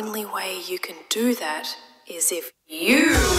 only way you can do that is if you